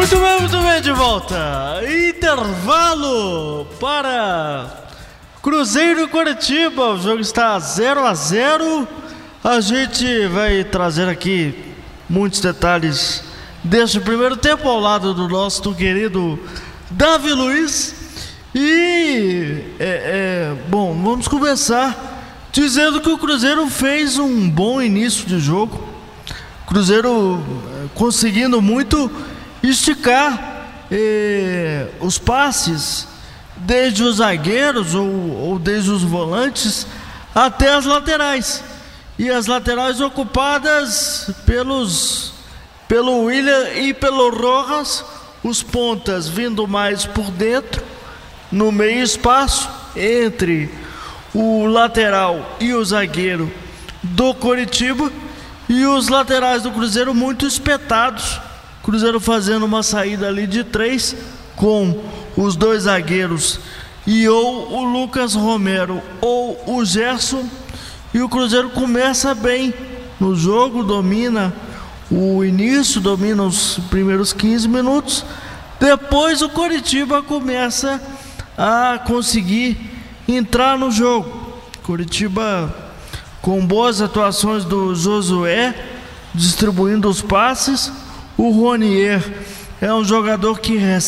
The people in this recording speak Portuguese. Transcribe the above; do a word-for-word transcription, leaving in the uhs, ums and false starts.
Muito bem, muito bem, de volta. Intervalo para Cruzeiro e Coritiba. O jogo está zero a zero. A gente vai trazer aqui muitos detalhes deste primeiro tempo ao lado do nosso querido Davi Luiz. E, é, é, bom, vamos começar dizendo que o Cruzeiro fez um bom início de jogo. Cruzeiro é, conseguindo muito esticar eh, os passes desde os zagueiros ou, ou desde os volantes até as laterais, e as laterais ocupadas pelos pelo William e pelo Rojas, os pontas vindo mais por dentro no meio espaço entre o lateral e o zagueiro do Coritiba, e os laterais do Cruzeiro muito espetados. Cruzeiro fazendo uma saída ali de três com os dois zagueiros e ou o Lucas Romero ou o Gerson, e o Cruzeiro começa bem no jogo, domina o início, domina os primeiros quinze minutos. Depois o Coritiba começa a conseguir entrar no jogo. Coritiba com boas atuações do Josué distribuindo os passes. O Ronier é um jogador que recebe